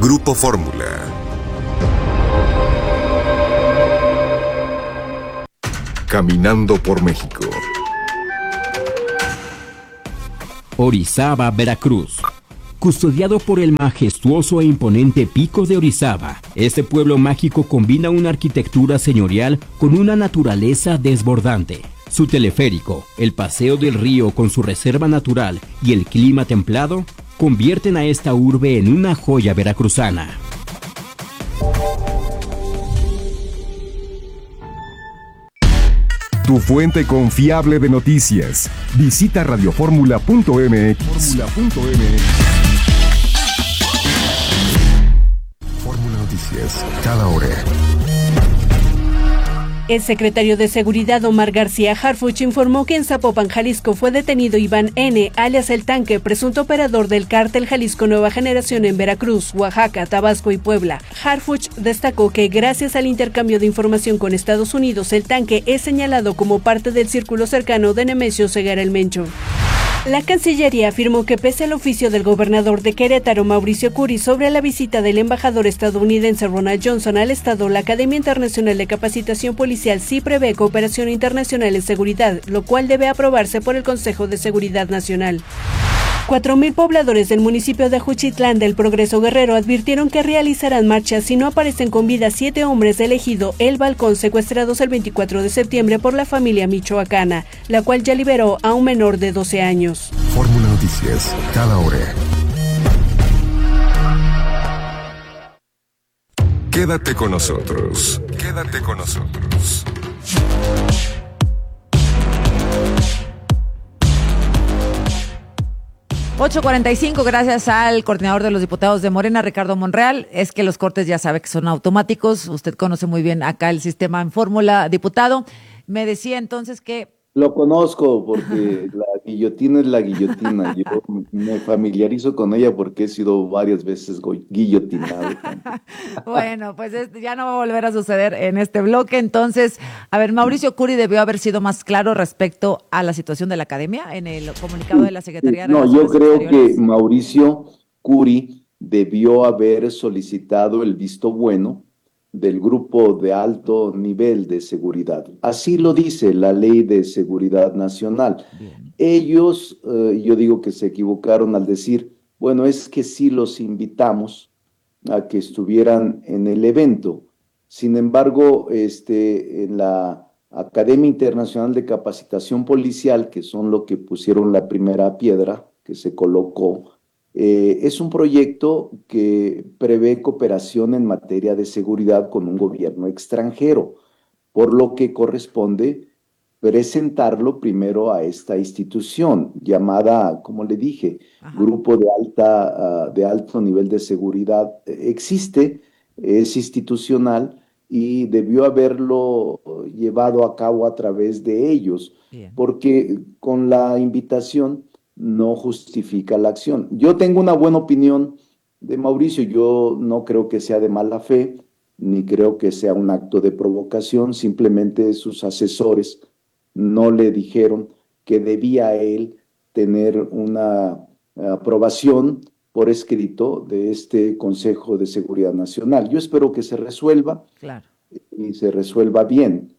Grupo Fórmula. Caminando por México. Orizaba, Veracruz. Custodiado por el majestuoso e imponente Pico de Orizaba, este pueblo mágico combina una arquitectura señorial con una naturaleza desbordante. Su teleférico, el paseo del río con su reserva natural y el clima templado convierten a esta urbe en una joya veracruzana. Tu fuente confiable de noticias. Visita radioformula.mx. Fórmula Noticias, cada hora. El secretario de Seguridad Omar García Harfuch informó que en Zapopan, Jalisco, fue detenido Iván N., alias El Tanque, presunto operador del cártel Jalisco Nueva Generación en Veracruz, Oaxaca, Tabasco y Puebla. Harfuch destacó que gracias al intercambio de información con Estados Unidos, El Tanque es señalado como parte del círculo cercano de Nemesio Segarra el Mencho. La Cancillería afirmó que pese al oficio del gobernador de Querétaro, Mauricio Curi, sobre la visita del embajador estadounidense Ronald Johnson al estado, la Academia Internacional de Capacitación Policial sí prevé cooperación internacional en seguridad, lo cual debe aprobarse por el Consejo de Seguridad Nacional. 4,000 pobladores del municipio de Juchitlán del Progreso Guerrero advirtieron que realizarán marchas si no aparecen con vida 7 hombres del ejido El Balcón secuestrados el 24 de septiembre por la familia michoacana, la cual ya liberó a un menor de 12 años. Fórmula Noticias, cada hora. Quédate con nosotros. Quédate con nosotros. $8:45, gracias al coordinador de los diputados de Morena, Ricardo Monreal. Es que los cortes ya sabe que son automáticos. Usted conoce muy bien acá el sistema en fórmula, diputado. Me decía entonces que... Lo conozco porque la guillotina es la guillotina. Yo me familiarizo con ella porque he sido varias veces guillotinado. Bueno, pues ya no va a volver a suceder en este bloque. Entonces, a ver, Mauricio Curi debió haber sido más claro respecto a la situación de la academia en el comunicado de la Secretaría de No, yo Relaciones creo Exteriores. que Mauricio Curi debió haber solicitado el visto bueno del grupo de alto nivel de seguridad. Así lo dice la Ley de Seguridad Nacional. Bien. Ellos, yo digo que se equivocaron al decir, bueno, es que sí los invitamos a que estuvieran en el evento. Sin embargo, en la Academia Internacional de Capacitación Policial, que son lo que pusieron la primera piedra que se colocó, es un proyecto que prevé cooperación en materia de seguridad con un gobierno extranjero, por lo que corresponde presentarlo primero a esta institución llamada, como le dije, Grupo de Alto Nivel de Seguridad. Existe, es institucional y debió haberlo llevado a cabo a través de ellos, Bien. porque con la invitación no justifica la acción. Yo tengo una buena opinión de Mauricio, yo no creo que sea de mala fe, ni creo que sea un acto de provocación, simplemente sus asesores no le dijeron que debía él tener una aprobación por escrito de este Consejo de Seguridad Nacional. Yo espero que se resuelva, claro, y se resuelva bien,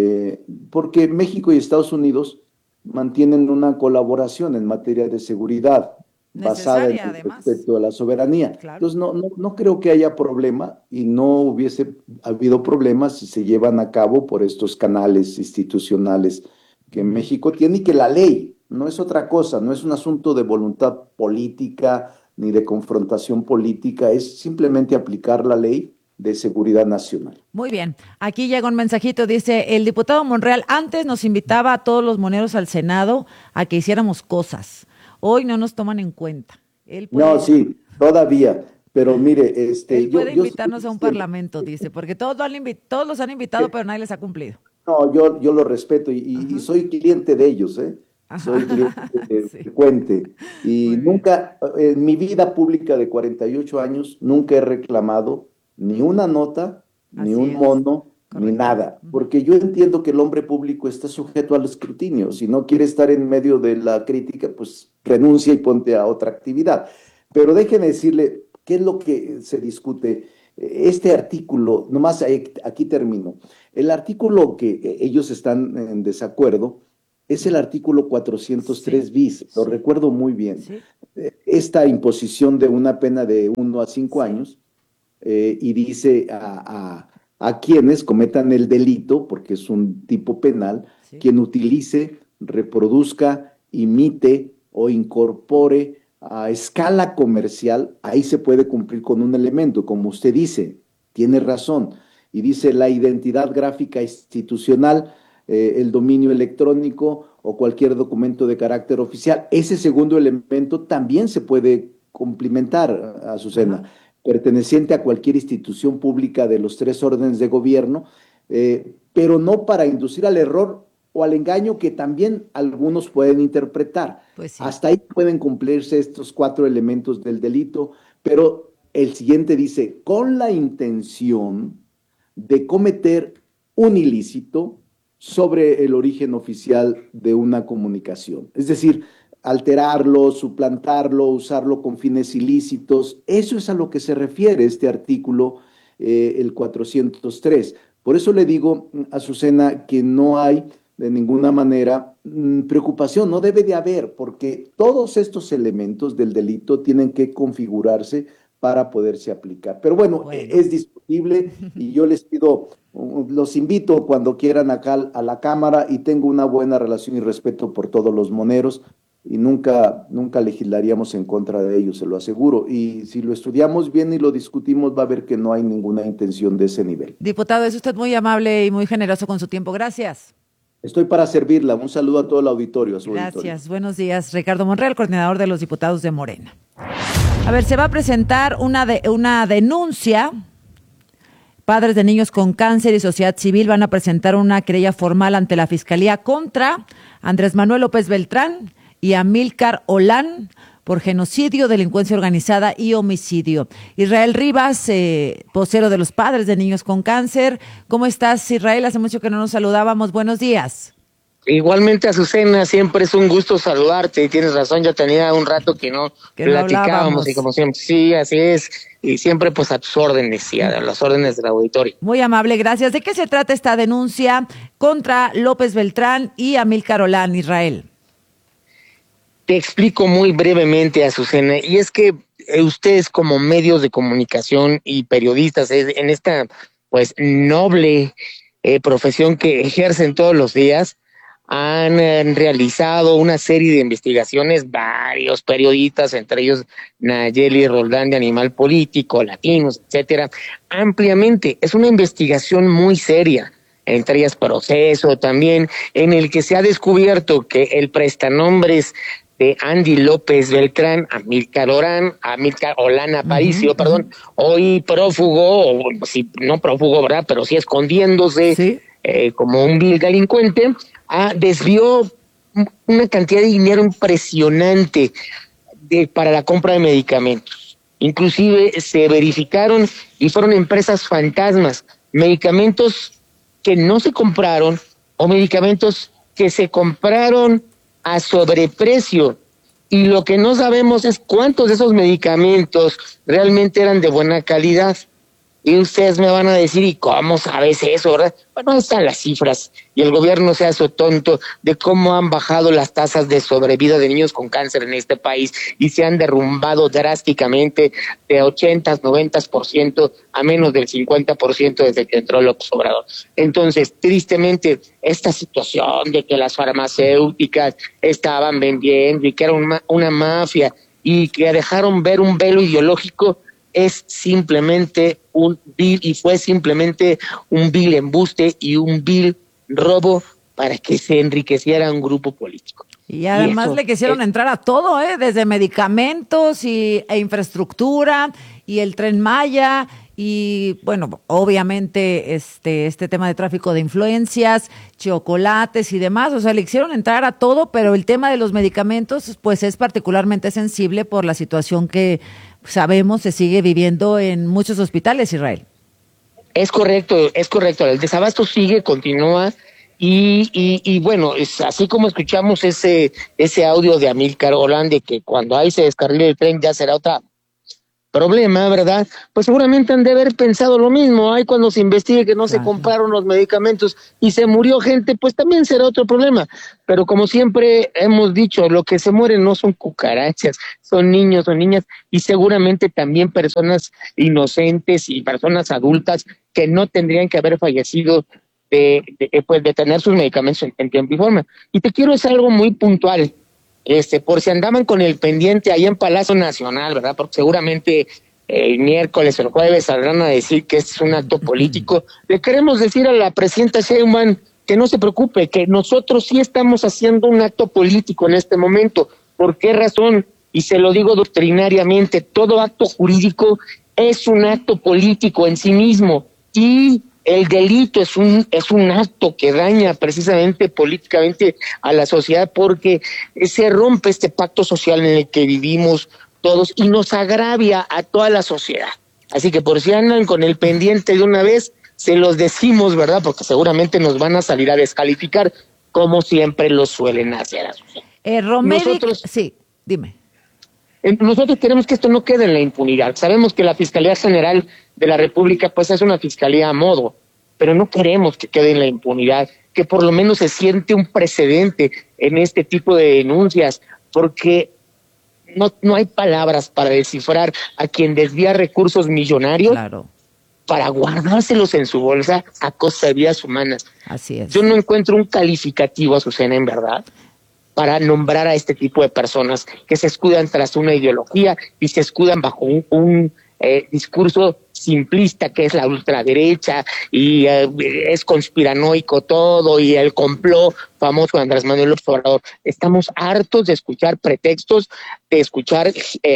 porque México y Estados Unidos mantienen una colaboración en materia de seguridad basada en el respeto a la soberanía. Claro. Entonces, no creo que haya problema y no hubiese habido problemas si se llevan a cabo por estos canales institucionales que México tiene y que la ley no es otra cosa, no es un asunto de voluntad política ni de confrontación política, es simplemente aplicar la ley de seguridad nacional. Muy bien, aquí llega un mensajito, dice, el diputado Monreal antes nos invitaba a todos los moneros al Senado a que hiciéramos cosas, hoy no nos toman en cuenta. No, sí, todavía, pero mire, él puede invitarnos a un parlamento, dice, porque todos los han invitado, pero nadie les ha cumplido. No, yo lo respeto y soy cliente de ellos, ¿eh? Soy cliente frecuente y nunca, en mi vida pública de 48 años, nunca he reclamado ni una nota, ni un mono, ni nada, porque yo entiendo que el hombre público está sujeto al escrutinio. Si no quiere estar en medio de la crítica, pues renuncia y ponte a otra actividad. Pero déjeme decirle, ¿Qué es lo que se discute? Este artículo, nomás aquí termino. El artículo que ellos están en desacuerdo es el artículo 403 bis, lo recuerdo muy bien. Sí. Esta imposición de una pena de 1 a 5 años, y dice a quienes cometan el delito, porque es un tipo penal, Sí. quien utilice, reproduzca, imite o incorpore a escala comercial, ahí se puede cumplir con un elemento, como usted dice, tiene razón, y dice la identidad gráfica institucional, el dominio electrónico o cualquier documento de carácter oficial. Ese segundo elemento también se puede complementar, Azucena, perteneciente a cualquier institución pública de los 3 órdenes de gobierno, pero no para inducir al error o al engaño que también algunos pueden interpretar. Pues sí. Hasta ahí pueden cumplirse estos 4 elementos del delito, pero el siguiente dice, con la intención de cometer un ilícito sobre el origen oficial de una comunicación. Es decir, alterarlo, suplantarlo, usarlo con fines ilícitos. Eso es a lo que se refiere este artículo, el 403. Por eso le digo, Azucena, que no hay de ninguna manera preocupación, no debe de haber, porque todos estos elementos del delito tienen que configurarse para poderse aplicar. Pero bueno, es discutible y yo les pido, los invito cuando quieran acá a la Cámara, y tengo una buena relación y respeto por todos los moneros y nunca legislaríamos en contra de ellos, se lo aseguro. Y si lo estudiamos bien y lo discutimos, va a ver que no hay ninguna intención de ese nivel. Diputado, es usted muy amable y muy generoso con su tiempo. Gracias. Estoy para servirla. Un saludo a todo el auditorio. Gracias. Auditorio. Buenos días. Ricardo Monreal, coordinador de los diputados de Morena. A ver, se va a presentar una denuncia. Padres de niños con cáncer y sociedad civil van a presentar una querella formal ante la Fiscalía contra Andrés Manuel López Beltrán y Amílcar Olán por genocidio, delincuencia organizada y homicidio. Israel Rivas, vocero de los padres de niños con cáncer. ¿Cómo estás, Israel? Hace mucho que no nos saludábamos. Buenos días. Igualmente, Azucena, siempre es un gusto saludarte. Tienes razón, ya tenía un rato que no platicábamos y como siempre, sí, así es. Y siempre pues a tus órdenes y a las órdenes del auditorio. Muy amable, gracias. ¿De qué se trata esta denuncia contra López Beltrán y Amílcar Olán, Israel? Te explico muy brevemente, Azucena, y es que ustedes como medios de comunicación y periodistas en esta pues noble profesión que ejercen todos los días, han realizado una serie de investigaciones, varios periodistas, entre ellos Nayeli Roldán de Animal Político, Latinos, etcétera, ampliamente. Es una investigación muy seria, entre ellas Proceso también, en el que se ha descubierto que el prestanombres de Andy López Beltrán, Amílcar Olán Aparicio, hoy prófugo, o si no prófugo, ¿verdad? Pero sí escondiéndose, ¿sí? Como un vil delincuente, desvió una cantidad de dinero impresionante para la compra de medicamentos. Inclusive se verificaron y fueron empresas fantasmas, medicamentos que no se compraron o medicamentos que se compraron a sobreprecio, y lo que no sabemos es cuántos de esos medicamentos realmente eran de buena calidad. Y ustedes me van a decir, ¿y cómo sabes eso, verdad? Bueno, ahí están las cifras, y el gobierno se hace tonto de cómo han bajado las tasas de sobrevida de niños con cáncer en este país, y se han derrumbado drásticamente de 80, 90% a menos del 50% desde que entró López Obrador. Entonces, tristemente, esta situación de que las farmacéuticas estaban vendiendo y que era una mafia y que dejaron ver un velo ideológico, es simplemente fue simplemente un vil embuste y un vil robo para que se enriqueciera un grupo político. Y además le quisieron entrar a todo, desde medicamentos e infraestructura y el Tren Maya y, bueno, obviamente este tema de tráfico de influencias, chocolates y demás. O sea, le quisieron entrar a todo, pero el tema de los medicamentos pues es particularmente sensible por la situación que sabemos se sigue viviendo en muchos hospitales, Israel. Es correcto. El desabasto continúa y bueno, es así como escuchamos ese audio de Amílcar Olán de que cuando ahí se descarrile el tren ya será problema, ¿verdad? Pues seguramente han de haber pensado lo mismo. Hay cuando se investigue que no se compraron los medicamentos y se murió gente, pues también será otro problema. Pero como siempre hemos dicho, lo que se mueren no son cucarachas, son niños o niñas y seguramente también personas inocentes y personas adultas que no tendrían que haber fallecido de tener sus medicamentos en tiempo y forma. Y te quiero decir algo muy puntual. Por si andaban con el pendiente ahí en Palacio Nacional, ¿verdad? Porque seguramente el miércoles o el jueves saldrán a decir que es un acto político. Le queremos decir a la presidenta Sheinbaum que no se preocupe, que nosotros sí estamos haciendo un acto político en este momento. ¿Por qué razón? Y se lo digo doctrinariamente, todo acto jurídico es un acto político en sí mismo y el delito es un acto que daña precisamente políticamente a la sociedad porque se rompe este pacto social en el que vivimos todos y nos agravia a toda la sociedad. Así que por si andan con el pendiente de una vez, se los decimos, ¿verdad? Porque seguramente nos van a salir a descalificar como siempre lo suelen hacer. Romedic, sí, dime. Nosotros queremos que esto no quede en la impunidad. Sabemos que la Fiscalía General de la República pues es una fiscalía a modo, pero no queremos que quede en la impunidad, que por lo menos se siente un precedente en este tipo de denuncias, porque no hay palabras para descifrar a quien desvía recursos millonarios para guardárselos en su bolsa a costa de vidas humanas. Así es. Yo no encuentro un calificativo, Azucena, en verdad, para nombrar a este tipo de personas que se escudan tras una ideología y se escudan bajo un discurso simplista que es la ultraderecha y es conspiranoico todo y el complot famoso de Andrés Manuel López Obrador. Estamos hartos de escuchar pretextos, de escuchar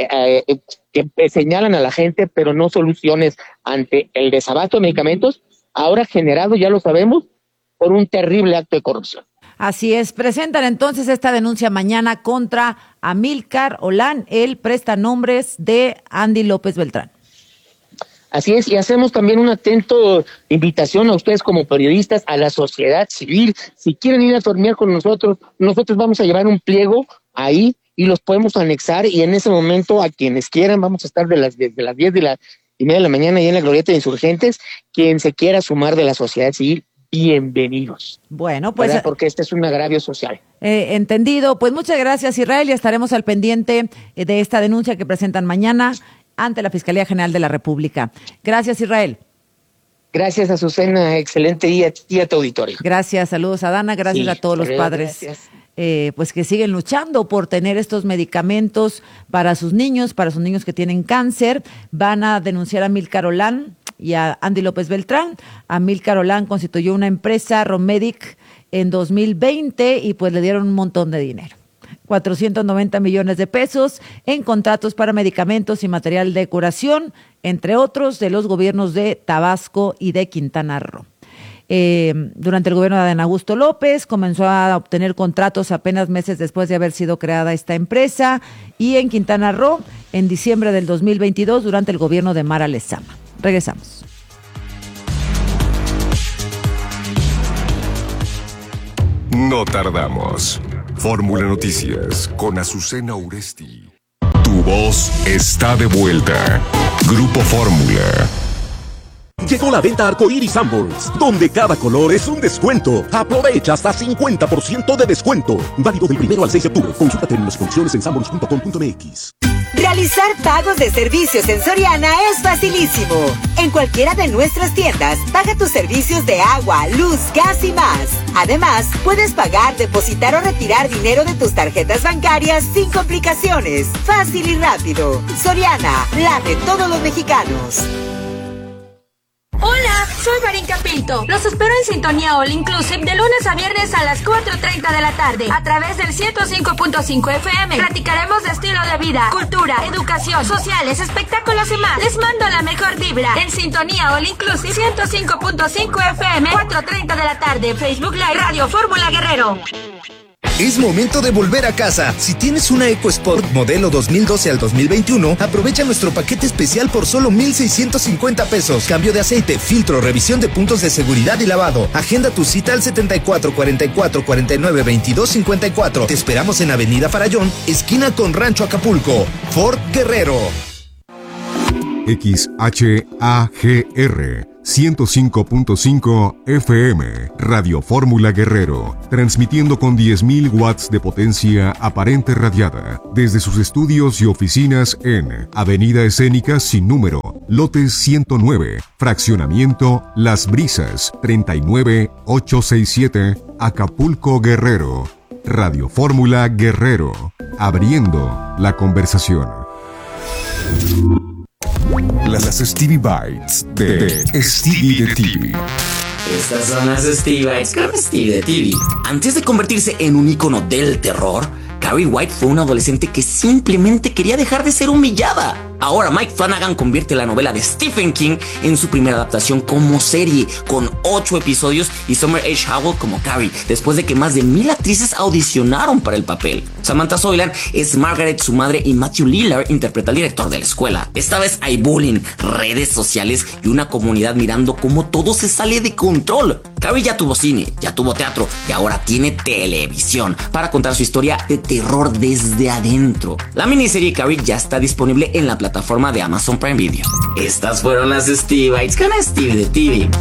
que señalan a la gente, pero no soluciones ante el desabasto de medicamentos, ahora generado, ya lo sabemos, por un terrible acto de corrupción. Así es, presentan entonces esta denuncia mañana contra Amílcar Olán, el prestanombres de Andy López Beltrán. Así es, y hacemos también una atento invitación a ustedes como periodistas, a la sociedad civil. Si quieren ir a tornear con nosotros vamos a llevar un pliego ahí y los podemos anexar y en ese momento a quienes quieran vamos a estar de las 10:30 de la mañana ahí en la Glorieta de Insurgentes. Quien se quiera sumar de la sociedad civil, bienvenidos. Bueno, pues ¿verdad? Porque este es un agravio social. Entendido. Pues muchas gracias, Israel, y estaremos al pendiente de esta denuncia que presentan mañana ante la Fiscalía General de la República. Gracias, Israel. Gracias, Azucena. Excelente día a tu auditorio. Gracias, saludos a Dana, gracias a todos los padres pues que siguen luchando por tener estos medicamentos para sus niños que tienen cáncer. Van a denunciar a Amílcar Olán y a Andy López Beltrán. Amílcar Olán constituyó una empresa, Romedic, en 2020 y pues le dieron un montón de dinero. 490 millones de pesos en contratos para medicamentos y material de curación, entre otros de los gobiernos de Tabasco y de Quintana Roo. Durante el gobierno de Adán Augusto López comenzó a obtener contratos apenas meses después de haber sido creada esta empresa, y en Quintana Roo en diciembre del 2022 durante el gobierno de Mara Lezama. Regresamos. No tardamos. Fórmula Noticias con Azucena Uresti. Tu voz está de vuelta. Grupo Fórmula. Llegó la venta Arcoíris Sanborns, donde cada color es un descuento. Aprovecha hasta 50% de descuento. Válido del 1 al 6 de octubre. Consulta términos y condiciones en sanborns.com.mx. Realizar pagos de servicios en Soriana es facilísimo. En cualquiera de nuestras tiendas, paga tus servicios de agua, luz, gas y más. Además, puedes pagar, depositar o retirar dinero de tus tarjetas bancarias sin complicaciones. Fácil y rápido. Soriana, la de todos los mexicanos. Hola, soy Marinka Pinto. Los espero en Sintonía All Inclusive de lunes a viernes a las 4:30 de la tarde a través del 105.5 FM. Platicaremos de estilo de vida, cultura, educación, sociales, espectáculos y más. Les mando la mejor vibra en Sintonía All Inclusive 105.5 FM, 4:30 de la tarde. Facebook Live, Radio Fórmula Guerrero. Es momento de volver a casa. Si tienes una EcoSport modelo 2012 al 2021, aprovecha nuestro paquete especial por solo 1,650 pesos. Cambio de aceite, filtro, revisión de puntos de seguridad y lavado. Agenda tu cita al 74 44 49 22 54. Te esperamos en Avenida Farallón, esquina con Rancho Acapulco. Ford Guerrero. XHAGR 105.5 FM, Radio Fórmula Guerrero, transmitiendo con 10.000 watts de potencia aparente radiada desde sus estudios y oficinas en Avenida Escénica sin número, lote 109, fraccionamiento Las Brisas, 39867, Acapulco, Guerrero. Radio Fórmula Guerrero, abriendo la conversación. Las Stevie Bites de Stevie de TV. Estas son las Stevie Bites con Stevie de TV. Antes de convertirse en un ícono del terror, Carrie White fue una adolescente que simplemente quería dejar de ser humillada. Ahora Mike Flanagan convierte la novela de Stephen King en su primera adaptación como serie, con 8 episodios y Summer H. Howell como Carrie, después de que más de 1,000 actrices audicionaron para el papel. Samantha Soilan es Margaret, su madre, y Matthew Lillard interpreta al director de la escuela. Esta vez hay bullying, redes sociales y una comunidad mirando cómo todo se sale de control. Carrie ya tuvo cine, ya tuvo teatro y ahora tiene televisión para contar su historia de terror desde adentro. La miniserie Carrie ya está disponible en la plataforma de Amazon Prime Video. Estas fueron las Stevie Bites con Stevie de TV.